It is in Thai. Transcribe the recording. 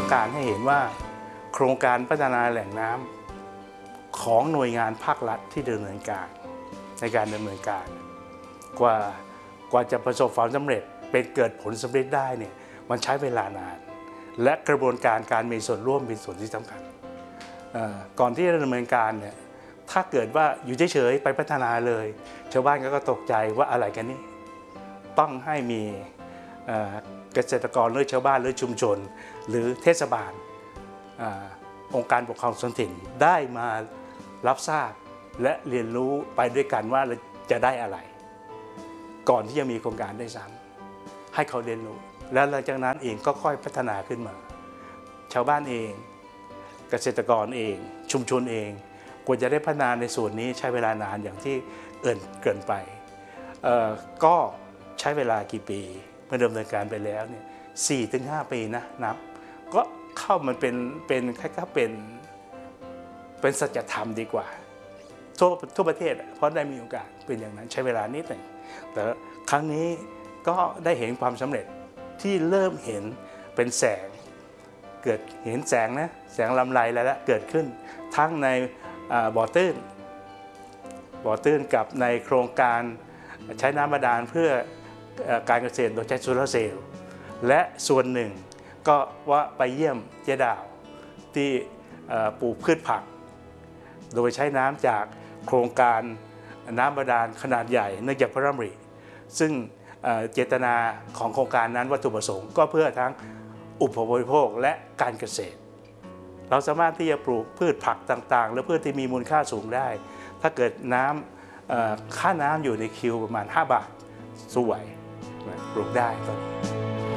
การให้เห็นว่าโครงการพัฒนาแหล่งน้ำของหน่วยงานภาครัฐที่ดำเนินการในการดำเนินการกว่าจะประสบความสำเร็จเป็นเกิดผลสำเร็จได้เนี่ยมันใช้เวลานานและกระบวนการมีส่วนร่วมเป็นส่วนที่สำคัญก่อนที่จะดำเนินการเนี่ยถ้าเกิดว่าอยู่เฉยๆไปพัฒนาเลยชาวบ้านก็ตกใจว่าอะไรกันนี่ต้องให้มีเกษตรกรหรือชาวบ้านหรือชุมชนหรือเทศบาลองค์การปกครองส่วนถิ่นได้มารับทราบและเรียนรู้ไปด้วยกันว่าจะได้อะไรก่อนที่จะมีโครงการได้ซ้ำให้เขาเรียนรู้แล้วหลังจากนั้นเองก็ค่อยพัฒนาขึ้นมาชาวบ้านเองเกษตรกรเองชุมชนเองกว่าจะได้พัฒนาในส่วนนี้ใช้เวลานานอย่างที่เกินไปก็ใช้เวลากี่ปีเมื่อดำเนินการไปแล้วเนี่ย 4-5 ปีนะนับก็เข้ามันเป็นแค่เป็นสัจธรรมดีกว่าทั่วประเทศเพราะได้มีโอกาสเป็นอย่างนั้นใช้เวลานิดหนึ่งแต่ครั้งนี้ก็ได้เห็นความสำเร็จที่เริ่มเห็นเป็นแสงเกิดเห็นแสงนะแสงลำไรแล้วเกิดขึ้นทั้งในบ่อตื้นกับในโครงการใช้น้ำบาดาลเพื่อการเกษตรโดยใช้โซลาร์เซลล์และส่วนหนึ่งก็ว่าไปเยี่ยมเจ๊ดาวที่ปลูกพืชผักโดยใช้น้ำจากโครงการน้ำบาดาลขนาดใหญ่เนื่องจากพระราชดำริซึ่งเจตนาของโครงการนั้นวัตถุประสงค์ก็เพื่อทั้งอุปบริโภคและการเกษตรเราสามารถที่จะปลูกพืชผักต่างๆและพืชที่มีมูลค่าสูงได้ถ้าเกิดน้ำค่าน้ำอยู่ในคิวประมาณ5 บาทสู้ไหวปลูกได้ตอนนี้